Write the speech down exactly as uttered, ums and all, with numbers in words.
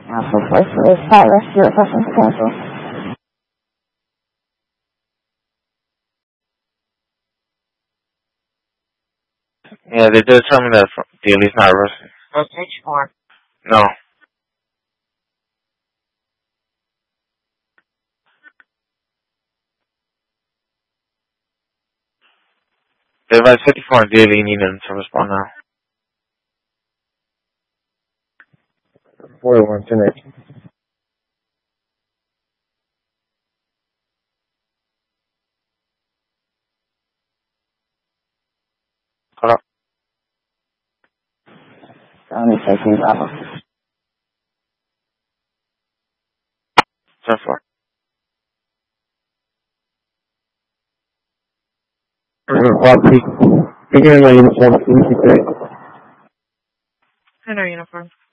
Alpha Force is flight rescue requesting to cancel. Yeah, they did tell me that Daly's not resting. That's H four. No. They advised fifty-four and Daly need them to respond now. forty-one, ten eight. Hold up. Only taking Bravo. ten four. Beginning my uniform, Center uniform.